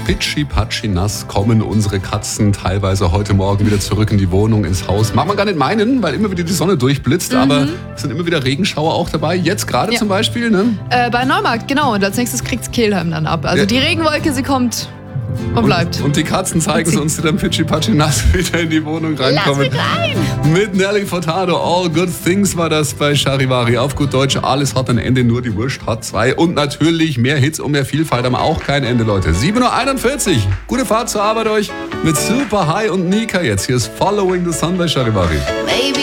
Pitschi-Patschi nass kommen unsere Katzen teilweise heute Morgen wieder zurück in die Wohnung, ins Haus. Mag man gar nicht meinen, weil immer wieder die Sonne durchblitzt, aber es sind immer wieder Regenschauer auch dabei. Jetzt gerade zum Beispiel, ne? Bei Neumarkt, genau. Und als nächstes kriegt's Kehlheim dann ab. Also die Regenwolke, sie kommt und bleibt. Und die Katzen zeigen es uns, die dann Pitschi-Patschi nass wieder in die Wohnung reinkommen. Lass mich rein! Mit Nelly Furtado, All Good Things war das bei Charivari. Auf gut Deutsch, alles hat ein Ende, nur die Wurst hat zwei. Und natürlich mehr Hits und mehr Vielfalt, aber auch kein Ende, Leute. 7:41 Uhr. Gute Fahrt zur Arbeit euch mit Super High und Nika jetzt. Hier ist Following the Sun bei Charivari. Baby.